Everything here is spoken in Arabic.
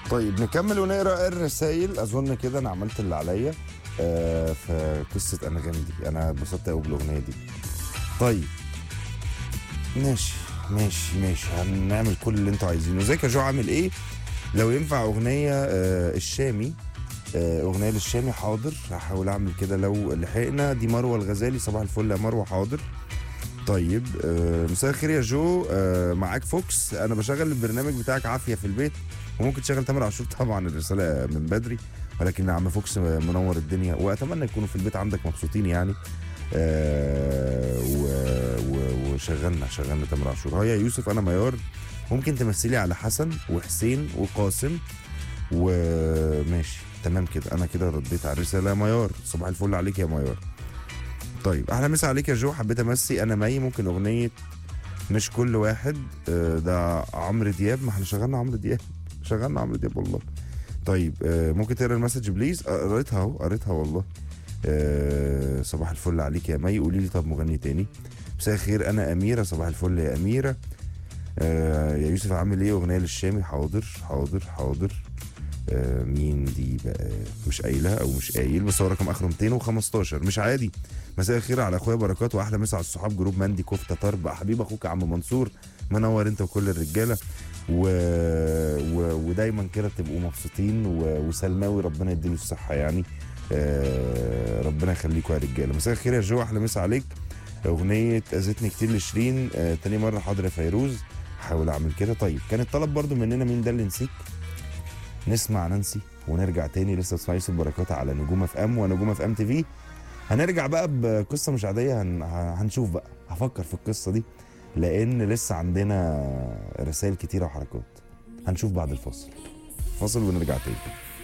طيب نكمل ونقرا الرسايل. اظن كده انا عملت اللي عليا في قصه انغام دي. انا اتبسطت قوي بالاغنيه دي. طيب ماشي ماشي هنعمل كل اللي انتوا عايزينه. ازيك يا جو، عامل ايه؟ لو ينفع اغنيه الشامي، اغنيه للشامي، حاضر هحاول اعمل كده لو لحقنا. دي مروه الغزالي، صباح الفل يا مروه، حاضر. طيب مساء الخير يا جو، معاك فوكس. انا بشغل البرنامج بتاعك عافيه في البيت، وممكن تشغل تامر عاشور طبعا، الرساله من بدري، ولكن عم فوكس منور الدنيا، واتمنى يكونوا في البيت عندك مبسوطين يعني. وشغلنا تامر عاشور. هيا يوسف، انا ميار، ممكن تمثلي على حسن وحسين وقاسم وماشي تمام كده. انا كده رديت على الرساله يا ميار. صباح الفل عليك يا ميار. طيب اهلا مسا عليك يا جو، حبيت امسي انا مي، ممكن اغنيه مش كل واحد، ده عمرو دياب. ما احنا شغلنا عمرو دياب شغلنا عمرو دياب والله. طيب ممكن تقرا المسج بليز؟ قريتها اهو، قريتها والله. صباح الفل عليك يا مي. قولي لي طب مغني تاني. مساء الخير، انا اميره. صباح الفل يا اميره. يا يوسف عامل ايه؟ اغنيه للشامي، حاضر حاضر حاضر. مين دي بقى؟ مش قايلها او مش قايل، بس هو رقم اخره 215 مش عادي. مساء الخير على اخويا بركات، واحلى مسا على الصحاب جروب مندي كفته طرب. حبيب اخوك يا عم منصور، منور انت وكل الرجاله ودايما كده تبقوا مبسوطين وسلماوي، ربنا يديله الصحه يعني. ربنا يخليكم يا رجاله. مساء الخير يا جو، احلى مسا عليك. اغنيه اذتني كتير لشيرين، تاني مره، حاضر يا فيروز، حاول اعمل كده. طيب كان الطلب برضو مننا مين ده اللي نسيك. نسمع نانسي ونرجع تاني. لسه بتسمع يوسف بركات على نجوم اف ام ونجوم اف ام تي في. هنرجع بقى بقصه مش عاديه. هنشوف بقى، هفكر في القصه دي لان لسه عندنا رسائل كتيره وحركات. هنشوف بعد الفاصل. فاصل ونرجع تاني.